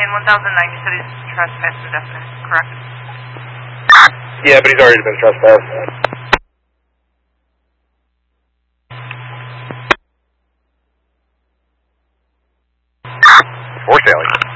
in 1009, you said he's trespassed indefinite, correct? Yeah, but he's already been trespassed. For sale.